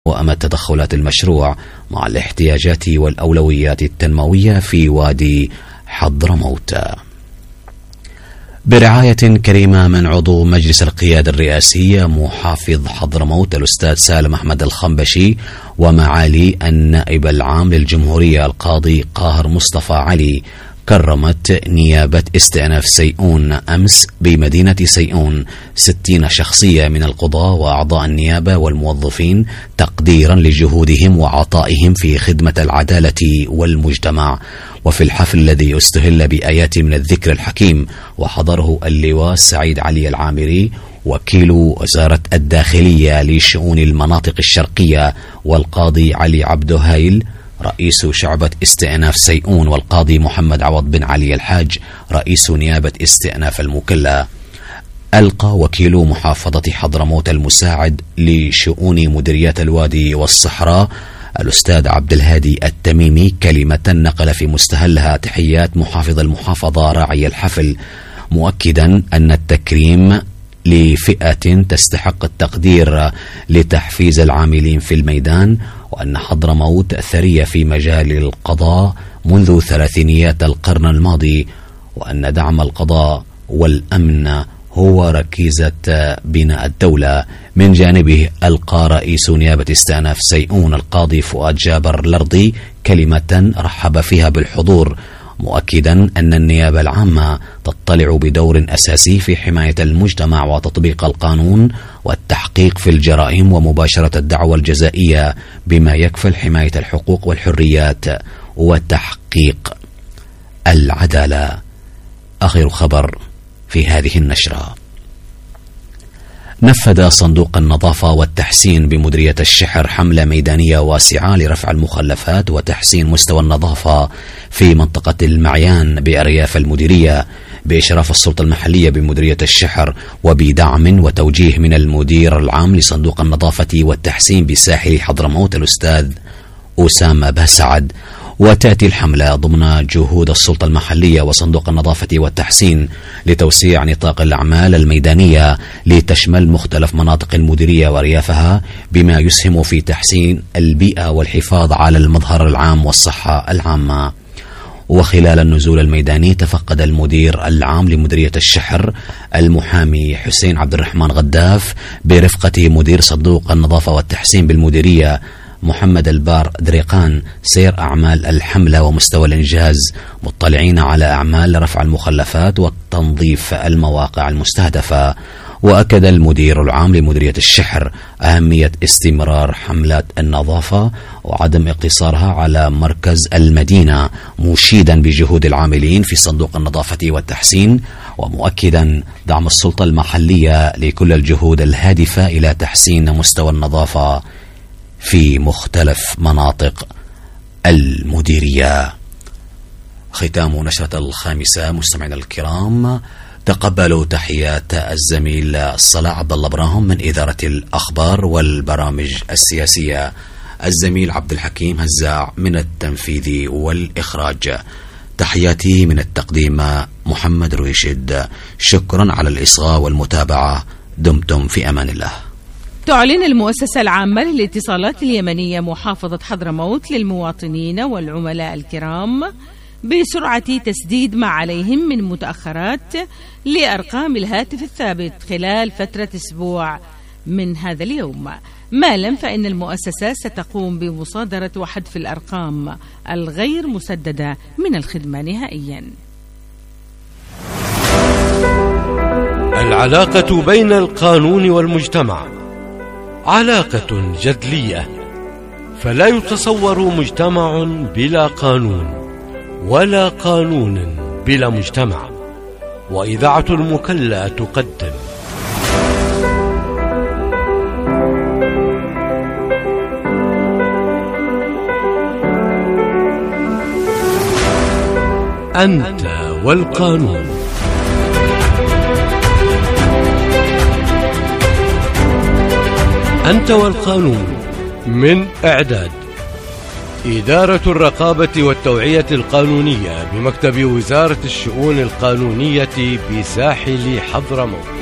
وأما التدخلات المشروع مع الاحتياجات والأولويات التنموية في وادي حضرموت. برعاية كريمة من عضو مجلس القيادة الرئاسية محافظ حضرموت الأستاذ سالم أحمد الخنبشي ومعالي النائب العام للجمهورية القاضي قاهر مصطفى علي، كرمت نيابة استئناف سيئون أمس بمدينة سيئون 60 شخصية من القضاة وأعضاء النيابة والموظفين تقديرا لجهودهم وعطائهم في خدمة العدالة والمجتمع. وفي الحفل الذي استهل بآيات من الذكر الحكيم وحضره اللواء سعيد علي العامري وكيل وزارة الداخلية لشؤون المناطق الشرقية والقاضي علي عبد هايل رئيس شعبة استئناف سيئون والقاضي محمد عوض بن علي الحاج رئيس نيابة استئناف المكلا. ألقى وكيل محافظة حضرموت المساعد لشؤون مديريات الوادي والصحراء الأستاذ عبد الهادي التميمي كلمة نقل في مستهلها تحيات محافظ المحافظة راعي الحفل، مؤكدا أن التكريم لفئة تستحق التقدير لتحفيز العاملين في الميدان، وأن حضرموت ثرية في مجال القضاء منذ ثلاثينيات القرن الماضي، وأن دعم القضاء والأمن هو ركيزة بناء الدولة. من جانبه ألقى رئيس نيابة استئناف سيئون القاضي فؤاد جابر الأرضي كلمة رحب فيها بالحضور، مؤكدا أن النيابة العامة تطلع بدور أساسي في حماية المجتمع وتطبيق القانون والتحقيق في الجرائم ومباشرة الدعوى الجزائية بما يكفل حماية الحقوق والحريات وتحقيق العدالة. آخر خبر في هذه النشرة: نفذ صندوق النظافة والتحسين بمديرية الشحر حملة ميدانية واسعة لرفع المخلفات وتحسين مستوى النظافة في منطقة المعيان بأرياف المديرية بإشراف السلطة المحلية بمديرية الشحر وبدعم وتوجيه من المدير العام لصندوق النظافة والتحسين بساحل حضرموت الأستاذ أسامة باسعد. وتأتي الحملة ضمن جهود السلطة المحلية وصندوق النظافة والتحسين لتوسيع نطاق الأعمال الميدانية لتشمل مختلف مناطق المديرية وأريافها بما يسهم في تحسين البيئة والحفاظ على المظهر العام والصحة العامة. وخلال النزول الميداني تفقد المدير العام لمديرية الشحر المحامي حسين عبد الرحمن غداف برفقة مدير صندوق النظافة والتحسين بالمديرية محمد البار دريقان سير أعمال الحملة ومستوى الإنجاز، مطلعين على أعمال رفع المخلفات وتنظيف المواقع المستهدفة. وأكد المدير العام لمديرية الشحر أهمية استمرار حملات النظافة وعدم اقتصارها على مركز المدينة، مشيدا بجهود العاملين في صندوق النظافة والتحسين، ومؤكدا دعم السلطة المحلية لكل الجهود الهادفة إلى تحسين مستوى النظافة في مختلف مناطق المديرية. ختام نشرة الخامسة. مستمعينا الكرام، تقبلوا تحيات الزميل صلاح عبد الله براهم من إدارة الأخبار والبرامج السياسية، الزميل عبد الحكيم هزاع من التنفيذ والإخراج. تحياتي من التقديم محمد رويشد. شكرا على الإصغاء والمتابعة. دمتم في أمان الله. تعلن المؤسسة العامة للاتصالات اليمنية محافظة حضرموت للمواطنين والعملاء الكرام بسرعة تسديد ما عليهم من متأخرات لأرقام الهاتف الثابت خلال فترة أسبوع من هذا اليوم، ما لم فإن المؤسسة ستقوم بمصادرة وحذف الأرقام الغير مسددة من الخدمة نهائيا. العلاقة بين القانون والمجتمع علاقة جدلية، فلا يتصور مجتمع بلا قانون ولا قانون بلا مجتمع. وإذاعة المكلا تقدم أنت والقانون. أنت والقانون، من إعداد إدارة الرقابة والتوعية القانونية بمكتب وزارة الشؤون القانونية بساحل حضرموت.